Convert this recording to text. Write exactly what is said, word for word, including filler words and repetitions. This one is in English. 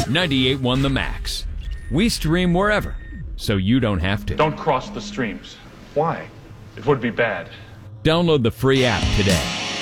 ninety-eight point one The Max. We stream wherever, so you don't have to. Don't cross the streams. Why? It would be bad. Download the free app today.